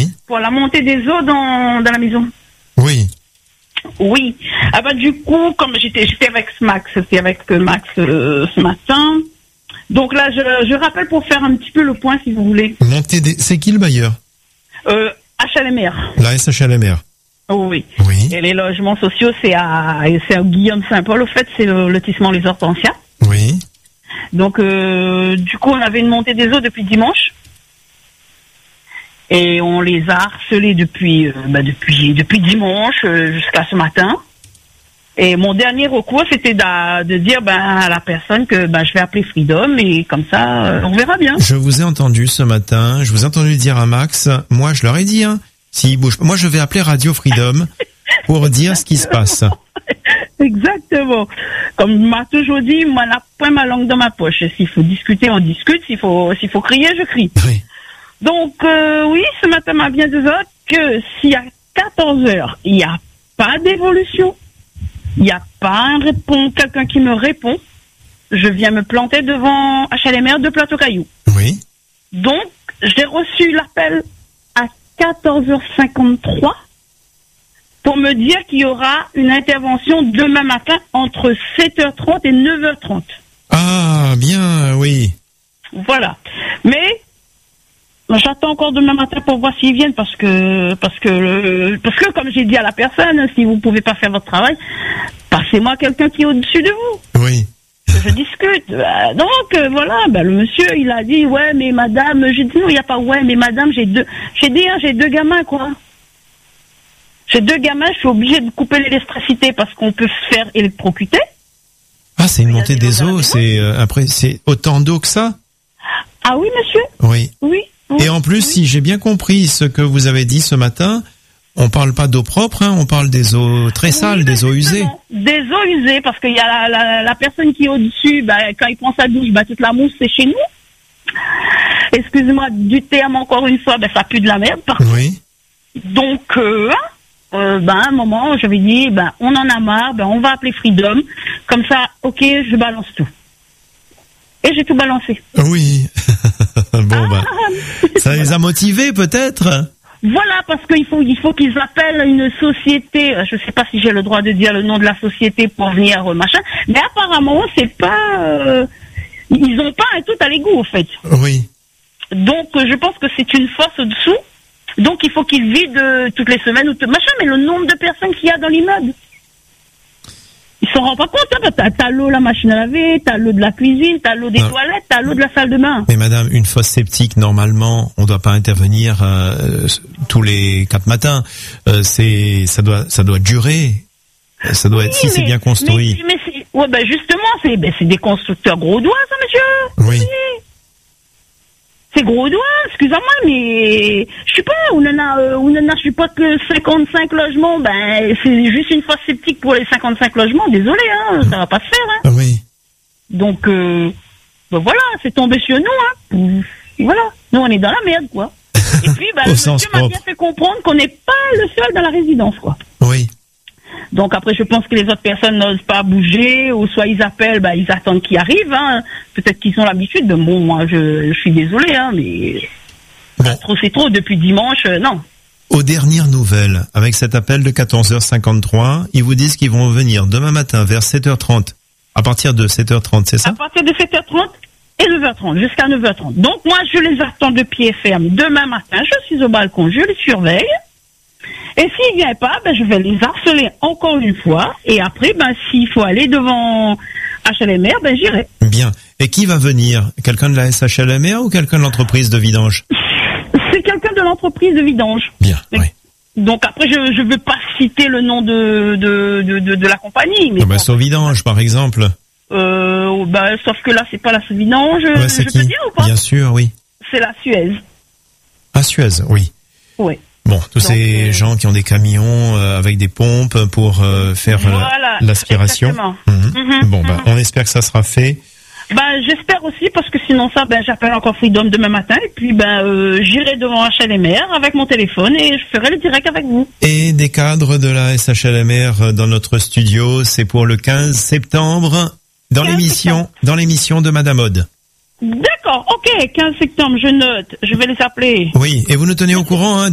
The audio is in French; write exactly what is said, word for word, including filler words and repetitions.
Oui. Pour la montée des eaux dans, dans la maison. Oui. Oui. Ah bah du coup, comme j'étais j'étais avec Max, c'était avec Max euh, ce matin. Donc là, je, je rappelle pour faire un petit peu le point, si vous voulez. Montée des... C'est qui le bailleur? Euh, H L M R. La S H L M R. Oh, oui. Oui. Et les logements sociaux, c'est à, c'est à Guillaume-Saint-Paul. Au fait, c'est le lotissement Les Hortensias. Oui. Donc, euh, du coup, on avait une montée des eaux depuis dimanche. Et on les a harcelés depuis, euh, bah, depuis, depuis dimanche euh, jusqu'à ce matin. Et mon dernier recours, c'était de, de dire ben, à la personne que ben, je vais appeler Freedom et comme ça, euh, on verra bien. Je vous ai entendu ce matin, je vous ai entendu dire à Max, moi je leur ai dit, hein, s'ils bougent pas, moi je vais appeler Radio Freedom pour dire ce qui se passe. Exactement. Comme on m'a toujours dit, moi, n'a point ma langue dans ma poche. S'il faut discuter, on discute. S'il faut, s'il faut crier, je crie. Oui. Donc, euh, oui, ce matin m'a bien dit que s'il y a quatorze heures, il n'y a pas d'évolution, il n'y a pas un répond, quelqu'un qui me répond, je viens me planter devant H L M R de Plateau-Caillou. Oui. Donc, j'ai reçu l'appel à quatorze heures cinquante-trois pour me dire qu'il y aura une intervention demain matin entre sept heures trente et neuf heures trente. Ah, bien, oui. Voilà. Mais j'attends encore demain matin pour voir s'ils viennent parce que parce que parce que comme j'ai dit à la personne, si vous pouvez pas faire votre travail, passez-moi quelqu'un qui est au-dessus de vous. Oui. Je discute. Euh, donc euh, voilà, ben, le monsieur il a dit ouais mais madame, j'ai dit non il y a pas ouais mais madame j'ai deux, j'ai dit hein, j'ai deux gamins quoi. J'ai deux gamins, je suis obligée de couper l'électricité parce qu'on peut se faire électrocuter. Ah, c'est une montée des eaux, c'est euh, après c'est autant d'eau que ça? Ah oui monsieur. Oui. Oui. oui Et en plus, oui. si j'ai bien compris ce que vous avez dit ce matin, on parle pas d'eau propre, hein, on parle des eaux très sales, oui, des eaux usées. Des eaux usées, parce qu'il y a la, la, la personne qui est au-dessus, bah, quand il prend sa douche, bah, toute la mousse, c'est chez nous. Excusez-moi du terme encore une fois, bah, ça pue de la merde. Par Oui. Donc, euh, euh, bah, à un moment, j'avais dit, bah, on en a marre, bah, on va appeler Freedom. Comme ça, ok, je balance tout. Et j'ai tout balancé. Oui. Bon, ah, bah, ça voilà. Les a motivés, peut-être? Voilà, parce qu'il faut, il faut qu'ils appellent une société. Je sais pas si j'ai le droit de dire le nom de la société pour venir euh, machin, mais apparemment c'est pas, euh, ils ont pas un tout à l'égout en fait. Oui. Donc euh, je pense que c'est une fosse au-dessous. Donc il faut qu'ils vident euh, toutes les semaines ou tout, machin. Mais le nombre de personnes qu'il y a dans l'immeuble, ils s'en rendent pas compte. Hein, t'as, t'as l'eau, la machine à laver, t'as l'eau de la cuisine, t'as l'eau des non. toilettes, t'as l'eau de la salle de bain. Mais madame, une fosse septique, normalement, on doit pas intervenir euh, tous les quatre matins. Euh, c'est, ça doit, ça doit durer. Ça doit oui, être si mais, c'est bien construit. Mais, mais c'est, ouais, ben justement, c'est, ben c'est des constructeurs gros doigts, ça, monsieur. Oui. oui. C'est gros doigts, excusez-moi, mais je sais pas, on en a, euh, on en a, je sais pas que cinquante-cinq logements, ben c'est juste une fosse septique pour les cinquante-cinq logements, désolé, hein, ça va pas se faire, hein. Oui. Donc, euh, ben voilà, c'est tombé sur nous, hein. Voilà, nous on est dans la merde, quoi. Et puis, ben, le monsieur m'a bien fait comprendre qu'on n'est pas le seul dans la résidence, quoi. Oui. Donc après, je pense que les autres personnes n'osent pas bouger, ou soit ils appellent, bah ils attendent qu'ils arrivent. Hein. Peut-être qu'ils ont l'habitude. De bon, moi, je, je suis désolé, hein, mais bon. Trop c'est trop depuis dimanche. Euh, non. Aux dernières nouvelles, avec cet appel de quatorze heures cinquante-trois, ils vous disent qu'ils vont venir demain matin vers sept heures trente. À partir de sept heures trente, c'est ça? À partir de sept heures trente et neuf heures trente, jusqu'à neuf heures trente. Donc moi, je les attends de pied ferme. Demain matin, je suis au balcon, je les surveille. Et s'il vient pas, ben je vais les harceler encore une fois. Et après, ben s'il faut aller devant H L M R, ben j'irai. Bien. Et qui va venir? Quelqu'un de la S H L M R ou quelqu'un de l'entreprise de vidange? C'est quelqu'un de l'entreprise de vidange. Bien. Oui. Donc après, je je veux pas citer le nom de de de de, de la compagnie. Mais ah ben, bon. Sauvidange, par exemple. Euh, ben sauf que là, c'est pas la Sauvidange. Ouais, c'est je qui? peux dire ou pas? Bien sûr, oui. C'est la Suez. Ah, Suez, oui. Oui. Bon, tous Donc, ces euh... gens qui ont des camions euh, avec des pompes pour euh, faire voilà, la, l'aspiration. Exactement. Mmh. Mmh, bon, mmh. Bah, on espère que ça sera fait. Ben, j'espère aussi, parce que sinon ça, ben, j'appelle encore Freedom demain matin, et puis, ben, euh, j'irai devant H L M R avec mon téléphone, et je ferai le direct avec vous. Et des cadres de la S H L M R dans notre studio, c'est pour le quinze septembre, dans l'émission, dans l'émission de Madame Aude. D'accord, ok, quinze septembre, je note, je vais les appeler. Oui, et vous nous tenez au courant, hein.